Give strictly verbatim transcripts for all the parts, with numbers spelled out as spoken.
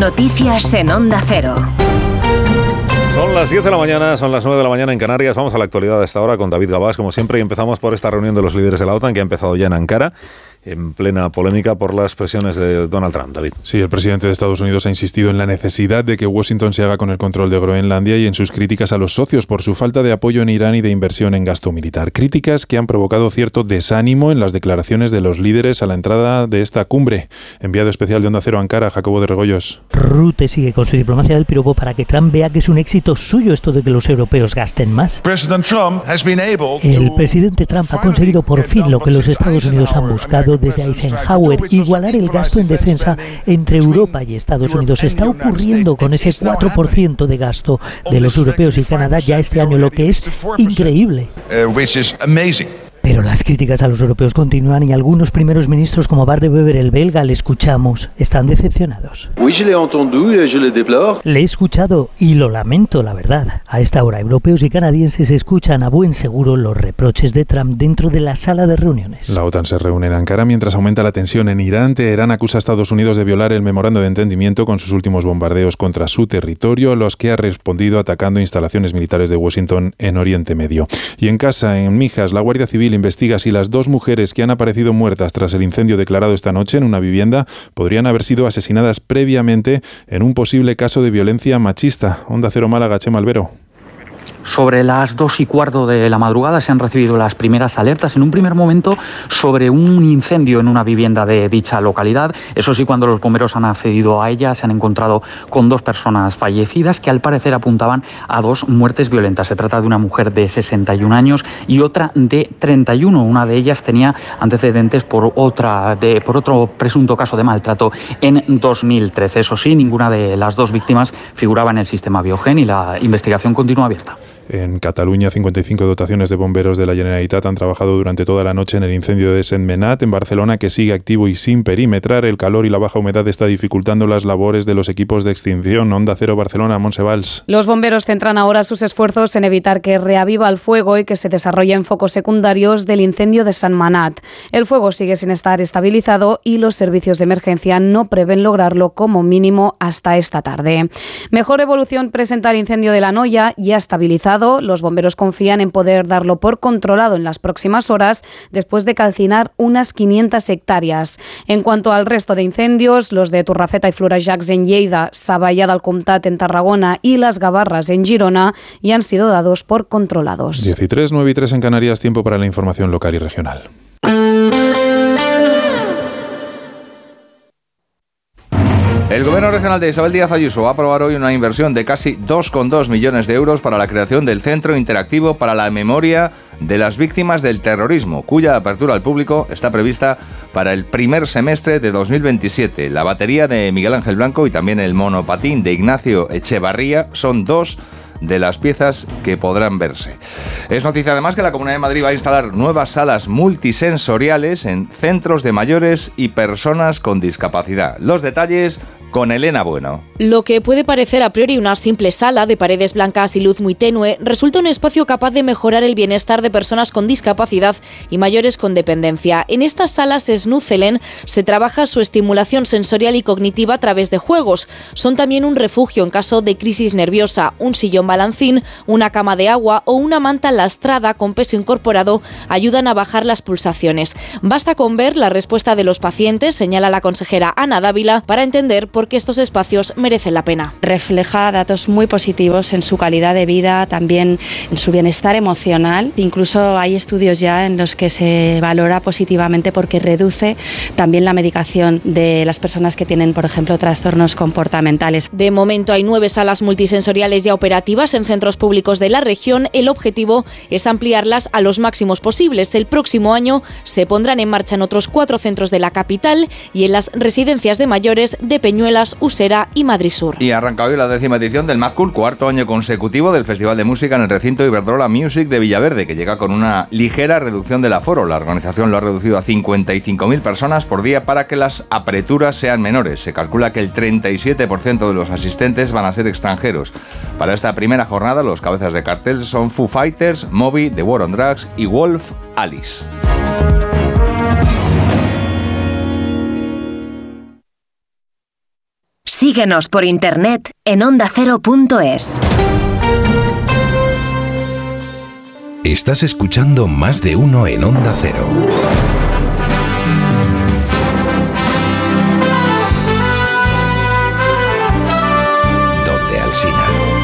Noticias en Onda Cero. Son las diez de la mañana, son las nueve de la mañana en Canarias. Vamos a la actualidad de esta hora con David Gabás, como siempre, y empezamos por esta reunión de los líderes de la OTAN que ha empezado ya en Ankara, en plena polémica por las presiones de Donald Trump. David. Sí, el presidente de Estados Unidos ha insistido en la necesidad de que Washington se haga con el control de Groenlandia y en sus críticas a los socios por su falta de apoyo en Irán y de inversión en gasto militar. Críticas que han provocado cierto desánimo en las declaraciones de los líderes a la entrada de esta cumbre. Enviado especial de Onda Cero a Ankara, Jacobo de Regoyos. Rutte sigue con su diplomacia del piropo para que Trump vea que es un éxito suyo esto de que los europeos gasten más. El presidente Trump ha conseguido por fin lo que los Estados Unidos han buscado desde Eisenhower, igualar el gasto en defensa entre Europa y Estados Unidos. Está ocurriendo con ese cuatro por ciento de gasto de los europeos y Canadá ya este año, lo que es increíble. Pero las críticas a los europeos continúan y algunos primeros ministros como Bart de Wever, el belga, le escuchamos, están decepcionados. Le he escuchado y lo lamento, la verdad. A esta hora, europeos y canadienses escuchan a buen seguro los reproches de Trump dentro de la sala de reuniones. La OTAN se reúne en Ankara mientras aumenta la tensión en Irán. Teherán acusa a Estados Unidos de violar el memorando de entendimiento con sus últimos bombardeos contra su territorio, a los que ha respondido atacando instalaciones militares de Washington en Oriente Medio. Y en casa, en Mijas, la Guardia Civil investiga si las dos mujeres que han aparecido muertas tras el incendio declarado esta noche en una vivienda podrían haber sido asesinadas previamente en un posible caso de violencia machista. Onda Cero Málaga, Chema Albero. Sobre las dos y cuarto de la madrugada se han recibido las primeras alertas en un primer momento sobre un incendio en una vivienda de dicha localidad. Eso sí, cuando los bomberos han accedido a ella se han encontrado con dos personas fallecidas que al parecer apuntaban a dos muertes violentas. Se trata de una mujer de sesenta y un años y otra de treinta y uno. Una de ellas tenía antecedentes por, otra, de, por otro presunto caso de maltrato en dos mil trece. Eso sí, ninguna de las dos víctimas figuraba en el sistema Biogen y la investigación continúa abierta. En Cataluña, cincuenta y cinco dotaciones de bomberos de la Generalitat han trabajado durante toda la noche en el incendio de Sentmenat. En Barcelona, que sigue activo y sin perimetrar, el calor y la baja humedad está dificultando las labores de los equipos de extinción. Onda Cero Barcelona, Montse Valls. Los bomberos centran ahora sus esfuerzos en evitar que reaviva el fuego y que se desarrollen focos secundarios del incendio de Sentmenat. El fuego sigue sin estar estabilizado y los servicios de emergencia no prevén lograrlo como mínimo hasta esta tarde. Mejor evolución presenta el incendio de La Noya, ya estabilizado. Los bomberos confían en poder darlo por controlado en las próximas horas después de calcinar unas quinientas hectáreas. En cuanto al resto de incendios, los de Torrefeta y Florejacs en Lleida, Savallà del Comtat en Tarragona y Las Gavarras en Girona ya han sido dados por controlados. diez y tres, nueve y tres en Canarias, tiempo para la información local y regional. El Gobierno regional de Isabel Díaz Ayuso va a aprobar hoy una inversión de casi dos coma dos millones de euros para la creación del Centro Interactivo para la Memoria de las Víctimas del Terrorismo, cuya apertura al público está prevista para el primer semestre de dos mil veintisiete. La batería de Miguel Ángel Blanco y también el monopatín de Ignacio Echevarría son dos de las piezas que podrán verse. Es noticia además que la Comunidad de Madrid va a instalar nuevas salas multisensoriales en centros de mayores y personas con discapacidad. Los detalles con Elena Bueno. Lo que puede parecer a priori una simple sala de paredes blancas y luz muy tenue, resulta un espacio capaz de mejorar el bienestar de personas con discapacidad y mayores con dependencia. En estas salas Snuffelen se trabaja su estimulación sensorial y cognitiva a través de juegos. Son también un refugio en caso de crisis nerviosa. Un sillón balancín, una cama de agua o una manta lastrada con peso incorporado ayudan a bajar las pulsaciones. Basta con ver la respuesta de los pacientes, señala la consejera Ana Dávila, para entender por qué estos espacios merecen la pena. Refleja datos muy positivos en su calidad de vida, también en su bienestar emocional. Incluso hay estudios ya en los que se valora positivamente porque reduce también la medicación de las personas que tienen, por ejemplo, trastornos comportamentales. De momento hay nueve salas multisensoriales ya operativas en centros públicos de la región. El objetivo es ampliarlas a los máximos posibles. El próximo año se pondrán en marcha en otros cuatro centros de la capital y en las residencias de mayores de Peñuelas, Usera y Madrid Sur. Y arranca hoy la décima edición del Mad Cool, cuarto año consecutivo del Festival de Música en el recinto Iberdrola Music de Villaverde, que llega con una ligera reducción del aforo. La organización lo ha reducido a cincuenta y cinco mil personas por día para que las apreturas sean menores. Se calcula que el treinta y siete por ciento de los asistentes van a ser extranjeros. Para esta primera jornada, los cabezas de cartel son Foo Fighters, Moby, The War on Drugs y Wolf Alice. Sigue Síguenos por internet en onda cero punto es. Estás escuchando Más de Uno en Onda Cero. Donde Alsina.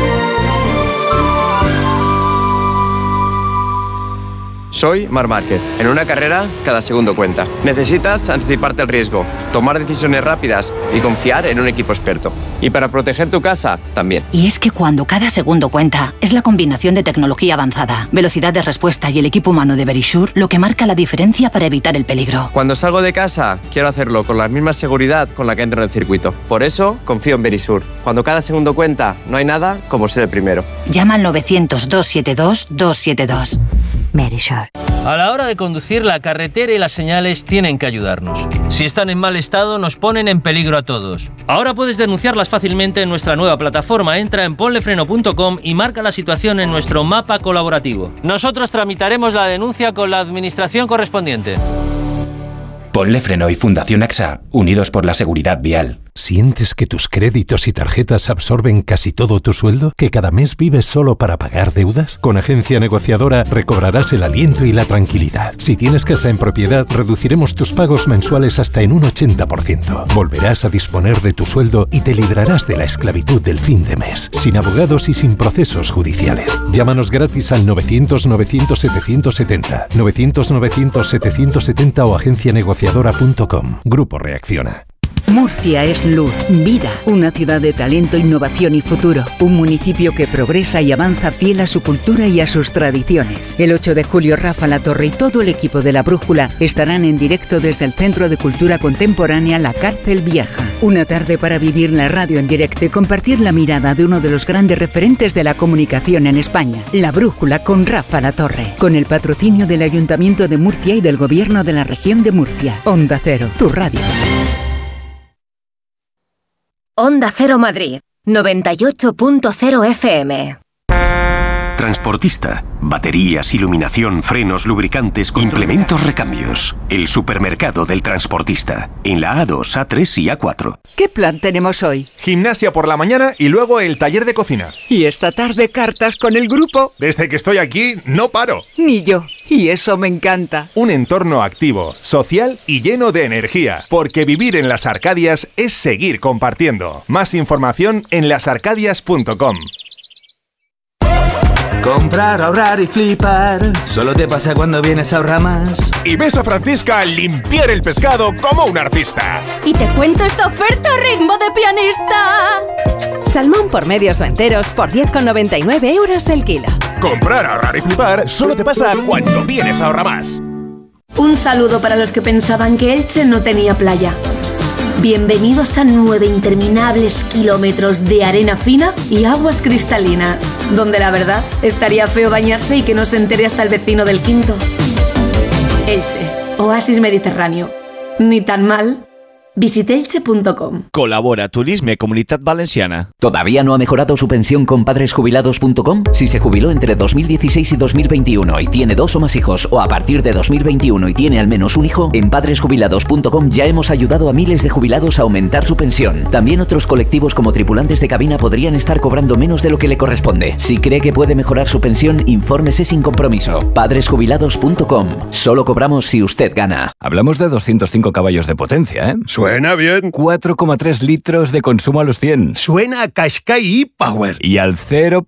Soy Marc Márquez. En una carrera, cada segundo cuenta. Necesitas anticiparte al riesgo, tomar decisiones rápidas y confiar en un equipo experto. Y para proteger tu casa, también. Y es que cuando cada segundo cuenta, es la combinación de tecnología avanzada, velocidad de respuesta y el equipo humano de Verisure lo que marca la diferencia para evitar el peligro. Cuando salgo de casa, quiero hacerlo con la misma seguridad con la que entro en el circuito. Por eso, confío en Verisure. Cuando cada segundo cuenta, no hay nada como ser el primero. Llama al novecientos, doscientos setenta y dos, doscientos setenta y dos. Verisure. A la hora de conducir, la carretera y las señales tienen que ayudarnos. Si están en mal estado, nos ponen en peligro a todos. Ahora puedes denunciarlas fácilmente en nuestra nueva plataforma. Entra en ponlefreno punto com y marca la situación en nuestro mapa colaborativo. Nosotros tramitaremos la denuncia con la administración correspondiente. Ponle Freno y Fundación AXA, unidos por la seguridad vial. ¿Sientes que tus créditos y tarjetas absorben casi todo tu sueldo? ¿Que cada mes vives solo para pagar deudas? Con Agencia Negociadora recobrarás el aliento y la tranquilidad. Si tienes casa en propiedad, reduciremos tus pagos mensuales hasta en un ochenta por ciento. Volverás a disponer de tu sueldo y te librarás de la esclavitud del fin de mes, sin abogados y sin procesos judiciales. Llámanos gratis al novecientos, novecientos, setecientos setenta, novecientos, novecientos, setecientos setenta o agencia negociadora punto com. Grupo Reacciona. Murcia es luz, vida, una ciudad de talento, innovación y futuro. Un municipio que progresa y avanza fiel a su cultura y a sus tradiciones. El ocho de julio, Rafa Latorre y todo el equipo de La Brújula estarán en directo desde el Centro de Cultura Contemporánea La Cárcel Vieja. Una tarde para vivir la radio en directo y compartir la mirada de uno de los grandes referentes de la comunicación en España. La Brújula con Rafa Latorre. Con el patrocinio del Ayuntamiento de Murcia y del Gobierno de la Región de Murcia. Onda Cero, tu radio. Onda Cero Madrid, noventa y ocho punto cero F M. Transportista. Baterías, iluminación, frenos, lubricantes, implementos, recambios. El supermercado del transportista. En la A dos, A tres y A cuatro. ¿Qué plan tenemos hoy? Gimnasia por la mañana y luego el taller de cocina. Y esta tarde cartas con el grupo. Desde que estoy aquí no paro. Ni yo. Y eso me encanta. Un entorno activo, social y lleno de energía. Porque vivir en las Arcadias es seguir compartiendo. Más información en las arcadias punto com. Comprar, ahorrar y flipar. Solo te pasa cuando vienes a Ahorramás. Y ves a Francisca limpiar el pescado como un artista. Y te cuento esta oferta a ritmo de pianista. Salmón por medios o enteros por diez con noventa y nueve euros el kilo. Comprar, ahorrar y flipar solo te pasa cuando vienes a Ahorramás. Un saludo para los que pensaban que Elche no tenía playa. Bienvenidos a nueve interminables kilómetros de arena fina y aguas cristalinas, donde la verdad estaría feo bañarse y que no se entere hasta el vecino del quinto. Elche, oasis mediterráneo. Ni tan mal. Visite elche punto com. Colabora Turisme Comunitat Valenciana. ¿Todavía no ha mejorado su pensión con padres jubilados punto com? Si se jubiló entre dos mil dieciséis y dos mil veintiuno y tiene dos o más hijos, o a partir de dos mil veintiuno y tiene al menos un hijo, en padres jubilados punto com ya hemos ayudado a miles de jubilados a aumentar su pensión. También otros colectivos como tripulantes de cabina podrían estar cobrando menos de lo que le corresponde. Si cree que puede mejorar su pensión, infórmese sin compromiso. padres jubilados punto com. Solo cobramos si usted gana. Hablamos de doscientos cinco caballos de potencia, ¿eh? Suena bien. cuatro coma tres litros de consumo a los cien. Suena a Qashqai e-Power. Y al cero